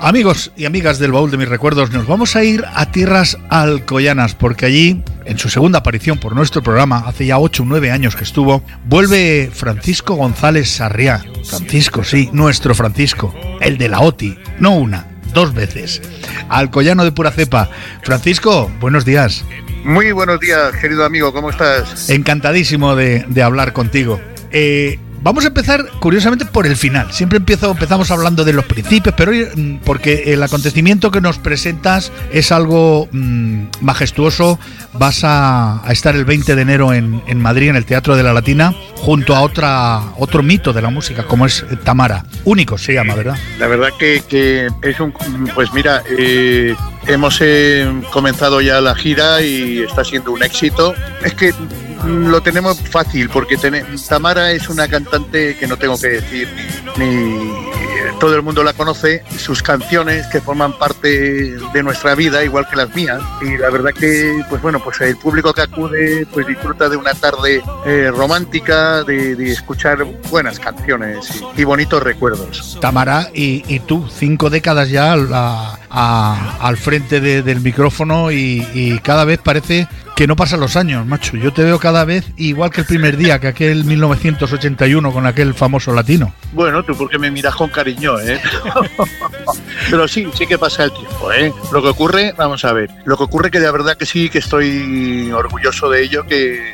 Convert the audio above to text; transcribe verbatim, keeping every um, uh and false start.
Amigos y amigas del Baúl de mis Recuerdos, nos vamos a ir a tierras alcoyanas, porque allí, en su segunda aparición por nuestro programa, hace ya ocho o nueve años que estuvo, vuelve Francisco González Sarriá. Francisco, sí, nuestro Francisco, el de la O T I, no una, dos veces. Alcoyano de pura cepa. Francisco, buenos días. Muy buenos días, querido amigo, ¿cómo estás? Encantadísimo de, de hablar contigo. Eh... Vamos a empezar, curiosamente, por el final. Siempre empiezo, empezamos hablando de los principios, pero hoy, porque el acontecimiento que nos presentas es algo mmm, majestuoso. Vas a, a estar el veinte de enero en, en Madrid, en el Teatro de la Latina, junto a otra otro mito de la música, como es Tamara. Único se llama, ¿verdad? La verdad que, que es un... Pues mira, eh, hemos eh, comenzado ya la gira y está siendo un éxito. Es que lo tenemos fácil porque ten, Tamara es una cantante que no tengo que decir ni, ni todo el mundo la conoce, sus canciones que forman parte de nuestra vida igual que las mías, y la verdad que pues bueno, pues el público que acude pues disfruta de una tarde eh, romántica, de, de escuchar buenas canciones y, y bonitos recuerdos. Tamara y, y tú, cinco décadas ya a, a, al frente de, del micrófono y, y cada vez parece que no pasan los años, macho. Yo te veo cada vez igual que el primer día, que aquel mil novecientos ochenta y uno con aquel famoso latino. Bueno, tú porque me miras con cariño, ¿eh? Pero sí, sí que pasa el tiempo, ¿eh? Lo que ocurre, vamos a ver, lo que ocurre que de verdad que sí, que estoy orgulloso de ello, que